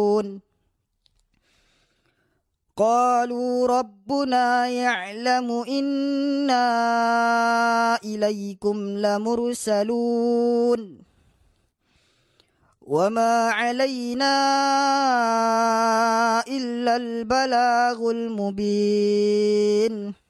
قالوا ربنا يعلم إنا إليكم لمرسلون وما علينا إلا البلاغ المبين